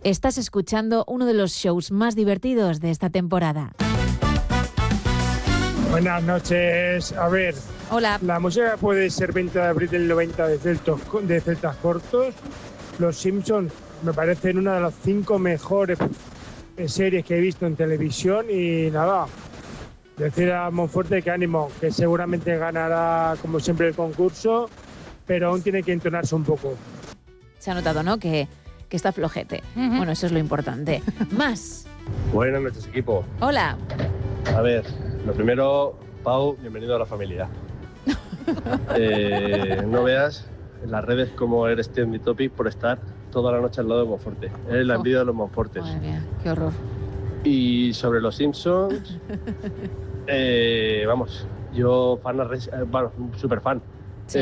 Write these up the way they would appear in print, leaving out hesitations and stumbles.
Estás escuchando uno de los shows más divertidos de esta temporada. Buenas noches. A ver, hola. La música puede ser 20 de abril del 90 de Celtas Cortos. Los Simpsons me parecen una de las 5 mejores series que he visto en televisión y nada, decir a Monforte que ánimo, que seguramente ganará como siempre el concurso, pero aún tiene que entonarse un poco. Se ha notado, ¿no?, que está flojete. Bueno, eso es lo importante. Más. Buenas noches, equipo. Hola. A ver, lo primero, Pau, bienvenido a la familia. No veas en las redes cómo eres trending topic por estar toda la noche al lado de Monforte. Eres la envidia de los Monfortes. Madre mía, qué horror. Y sobre los Simpsons, vamos, yo súper fan. Sí.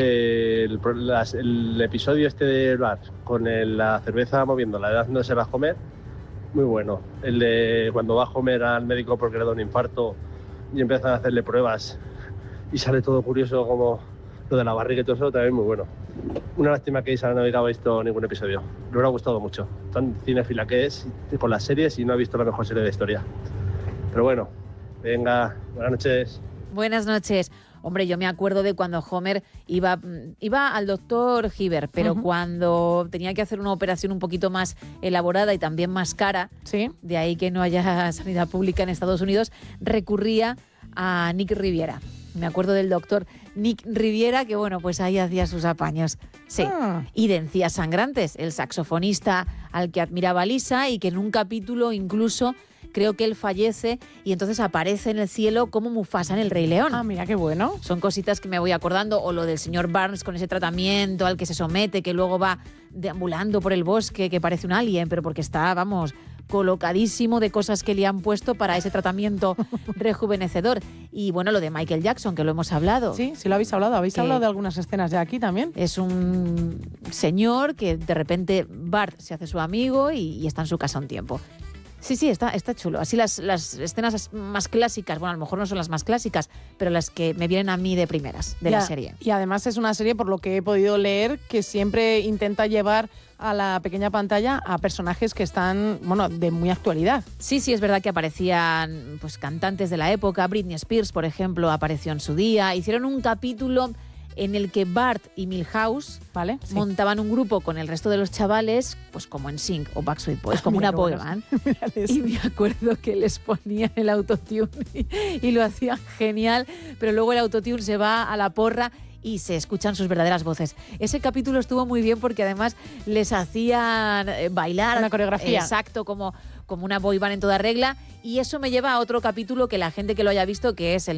El episodio este del bar con la cerveza moviéndola, dándose a Homer, muy bueno. El de cuando va Homer al médico porque le da un infarto y empiezan a hacerle pruebas y sale todo curioso como lo de la barriga y todo eso, también muy bueno. Una lástima que Isa no haya visto ningún episodio. Le hubiera gustado mucho. Tan cinéfila que es por las series y no ha visto la mejor serie de historia. Pero bueno, venga, buenas noches. Buenas noches. Hombre, yo me acuerdo de cuando Homer iba al doctor Hibbert, pero cuando tenía que hacer una operación un poquito más elaborada y también más cara, ¿sí?, de ahí que no haya sanidad pública en Estados Unidos, recurría a Nick Riviera. Me acuerdo del doctor Nick Riviera, que bueno, pues ahí hacía sus apaños. Sí. Y de Encías Sangrantes, el saxofonista al que admiraba Lisa y que en un capítulo incluso creo que él fallece y entonces aparece en el cielo como Mufasa en El Rey León. Ah, mira qué bueno. Son cositas que me voy acordando, o lo del señor Barnes con ese tratamiento al que se somete, que luego va deambulando por el bosque, que parece un alien, pero porque está, vamos, colocadísimo de cosas que le han puesto para ese tratamiento rejuvenecedor. Y bueno, lo de Michael Jackson, que lo hemos hablado. Sí, sí lo habéis hablado. Habéis hablado de algunas escenas ya aquí también. Es un señor que de repente Bart se hace su amigo y está en su casa un tiempo. Sí, está chulo. Así las escenas más clásicas, bueno, a lo mejor no son las más clásicas, pero las que me vienen a mí de primeras de la serie. Y además es una serie, por lo que he podido leer, que siempre intenta llevar a la pequeña pantalla a personajes que están, bueno, de muy actualidad. Sí, es verdad que aparecían pues cantantes de la época. Britney Spears, por ejemplo, apareció en su día. Hicieron un capítulo en el que Bart y Milhouse montaban un grupo con el resto de los chavales, pues como NSYNC o Backstreet Boys, como una boy band. Y me acuerdo que les ponían el autotune y lo hacían genial, pero luego el autotune se va a la porra y se escuchan sus verdaderas voces. Ese capítulo estuvo muy bien porque además les hacían bailar. Una coreografía. Exacto, como una boy band en toda regla. Y eso me lleva a otro capítulo que la gente que lo haya visto, que es el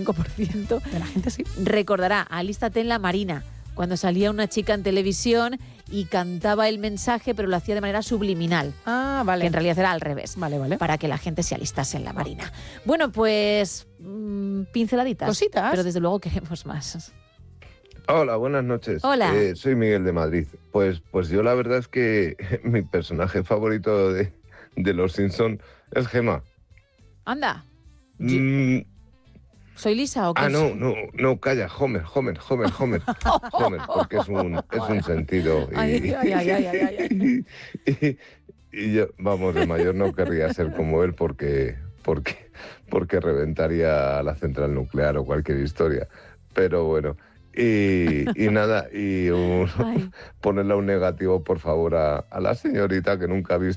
95% de la gente, sí, recordará. Alístate en la Marina, cuando salía una chica en televisión y cantaba el mensaje, pero lo hacía de manera subliminal. Ah, vale. Que en realidad era al revés. Vale. Para que la gente se alistase en la Marina. Bueno, pues pinceladitas. Cositas. Pero desde luego queremos más. Hola, buenas noches. Hola. Soy Miguel de Madrid. Pues yo la verdad es que mi personaje favorito de Los Simpson es Gemma. Anda. ¿Soy Lisa o qué? No, calla, Homer. Homer, porque es un sentido. Y yo, vamos, de mayor no querría ser como él porque reventaría la central nuclear o cualquier historia. Pero bueno, y nada, ponerle un negativo, por favor, a la señorita que nunca ha visto